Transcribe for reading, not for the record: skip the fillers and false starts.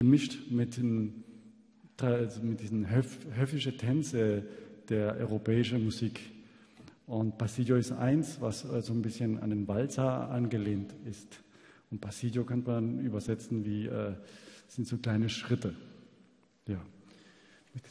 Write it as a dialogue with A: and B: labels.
A: gemischt mit diesen höfischen Tänze der europäischen Musik. Und Passillo ist eins, was so ein bisschen an den Walzer angelehnt ist. Und Passillo kann man übersetzen wie sind so kleine Schritte. Ja.